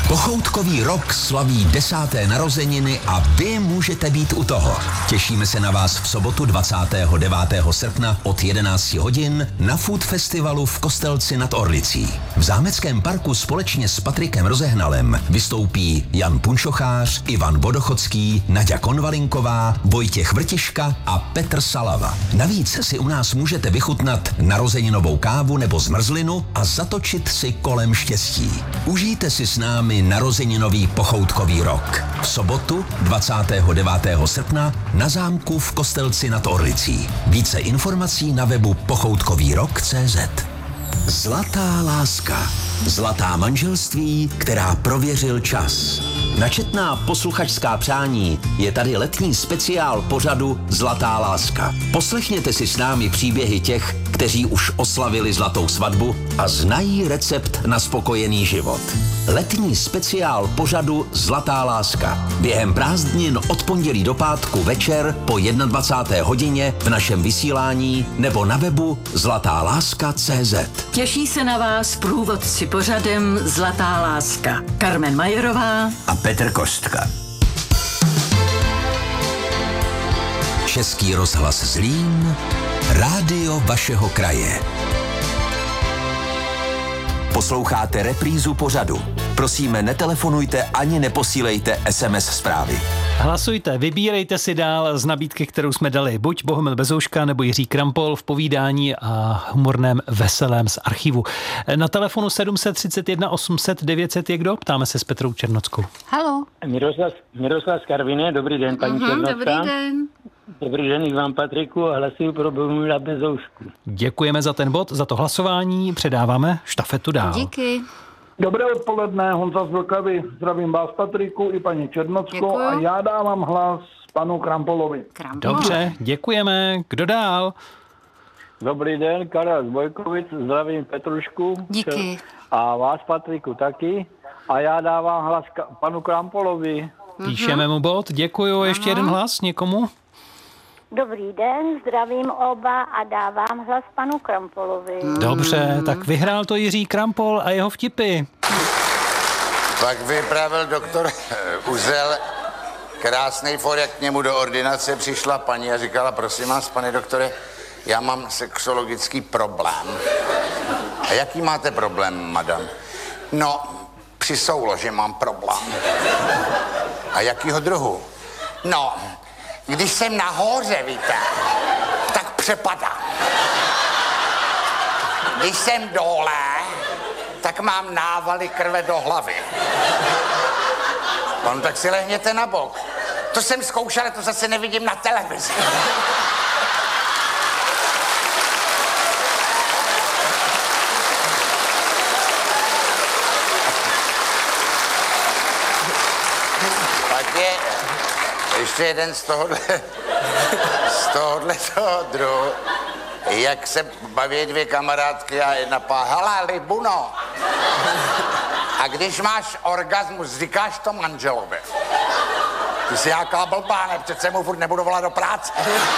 Pochoutkový rok slaví 10. narozeniny a vy můžete být u toho. Těšíme se na vás v sobotu 29. srpna od 11 hodin na Food Festivalu v Kostelci nad Orlicí. V Zámeckém parku společně s Patrikem Rozehnalem vystoupí Jan Punčochář, Ivan Vodochodský, Naďa Konvalinková, Vojtěch Vrtiška a Petr Salava. Navíc si u nás můžete vychutnat narozeninovou kávu nebo zmrzlinu a zatočit si kolem štěstí. Užijte si s námi narozeninový pochoutkový rok. V sobotu 29. srpna na zámku v Kostelci nad Orlicí. Více informací na webu pochoutkovýrok.cz. Zlatá láska. Zlatá manželství, která prověřil čas. Na četná posluchačská přání je tady letní speciál pořadu Zlatá láska. Poslechněte si s námi příběhy těch, kteří už oslavili zlatou svatbu a znají recept na spokojený život. Letní speciál pořadu Zlatá láska. Během prázdnin od pondělí do pátku večer po 21. hodině v našem vysílání nebo na webu zlatáláska.cz. Těší se na vás průvodci pořadem Zlatá láska. Carmen Majerová a Petr Kostka. Český rozhlas Zlín, rádio vašeho kraje. Posloucháte reprízu pořadu. Prosíme, netelefonujte ani neposílejte SMS zprávy. Hlasujte, vybírejte si dál z nabídky, kterou jsme dali. Buď Bohumil Bezouška nebo Jiří Krampol v povídání a humorném veselém z archivu. Na telefonu 731 800 900 je kdo? Ptáme se s Petrou Černockou. Haló. Miroslav z Karviné, dobrý den, paní Černocká. Dobrý den. Dobrý den i vám, Patriku, a hlasuji pro Bohumila Bezoušku. Děkujeme za ten bod, za to hlasování. Předáváme štafetu dál. Díky. Dobré odpoledne, Honza z Vlkavy. Zdravím vás, Patriku, i paní Černockou. A já dávám hlas panu Krampolovi. Dobře, děkujeme. Kdo dál? Dobrý den, Karel z Bojkovic, zdravím Petrušku. Díky. A vás, Patriku, taky. A já dávám hlas panu Krampolovi. Píšeme mu bod, děkuju. Ještě jeden hlas někomu? Dobrý den, zdravím oba a dávám hlas panu Krampolovi. Dobře, tak vyhrál to Jiří Krampol a jeho vtipy. Pak vypravil doktor Uzel krásnej for, jak k němu do ordinace přišla paní a říkala, prosím vás, pane doktore, já mám sexologický problém. A jaký máte problém, madam? No, při souloži mám problém. A jakýho druhu? No, když jsem nahoře, víte, tak přepadám. Když jsem dole, tak mám návaly krve do hlavy. No, tak si lehněte na bok. To jsem zkoušel, ale to zase nevidím na televizi. Pak je ještě jeden z tohohle toho druhu, jak se baví dvě kamarádky a jedna hele, Libuno, a když máš orgasmus, říkáš to manželovi. Ty jsi jaká blbá, ne? Přece mu furt nebudu volat do práce.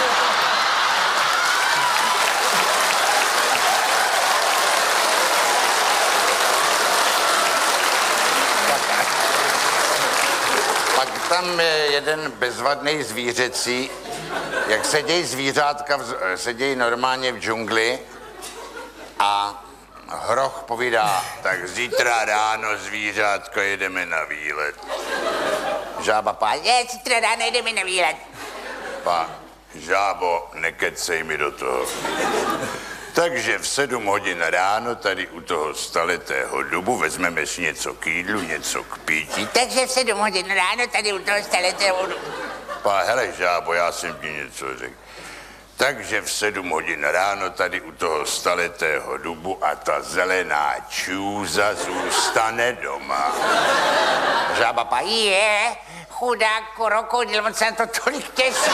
Pak tam je jeden bezvadný zvířecí, jak sedějí zvířátka, sedějí normálně v džungli a hroch povídá, tak zítra ráno, zvířátko, jedeme na výlet. Žába pá, zítra ráno jedeme na výlet. Pá, žábo, nekecej mi do toho. Takže v 7 hodin ráno tady u toho staletého dubu vezmeme si něco k jídlu, něco k pití. Takže v 7 hodin ráno tady u toho staletého dubu. Pá, hele, žábo, já jsem ti něco řekl. Takže v 7 hodin ráno tady u toho staletého dubu a ta zelená čůza zůstane doma. Žába pá, chudák krokodil, on se na to tolik těší.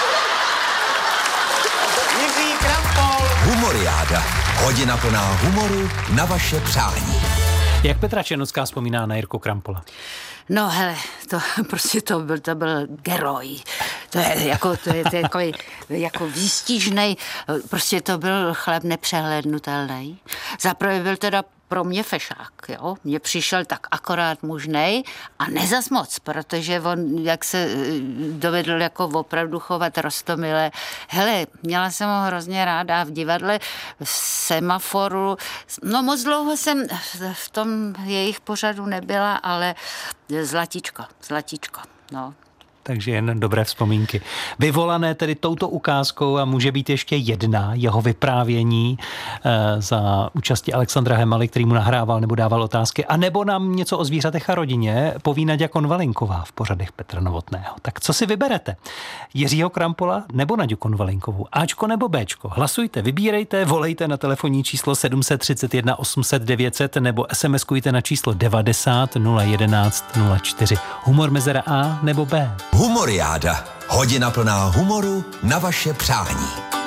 Jiří Krampol. Humoriáda. Hodina plná humoru na vaše přání. Jak Petra Černocká vzpomíná na Jirku Krampola? No hele, to byl geroj. To je takový jako výstižnej, prostě to byl chlap nepřehlednutelný. Zaprvé byl teda pro mě fešák, jo. Mně přišel tak akorát mužnej a nezas moc, protože on, jak se dovedl jako opravdu chovat roztomile. Hele, měla jsem ho hrozně ráda v divadle, v Semaforu. No moc dlouho jsem v tom jejich pořadu nebyla, ale zlatíčko, no. Takže jen dobré vzpomínky. Vyvolané tedy touto ukázkou a může být ještě jedna jeho vyprávění za účasti Alexandra Hemaly, který mu nahrával nebo dával otázky, a nebo nám něco o zvířatech a rodině poví Naďa Konvalinková v pořadech Petra Novotného. Tak co si vyberete? Jiřího Krampola nebo Naďu Konvalinkovou? Ačko nebo Bčko? Hlasujte, vybírejte, volejte na telefonní číslo 731 800 900 nebo SMS-kujte na číslo 90 011 04. Humor mezera A nebo B? Humoriáda. Hodina plná humoru na vaše přání.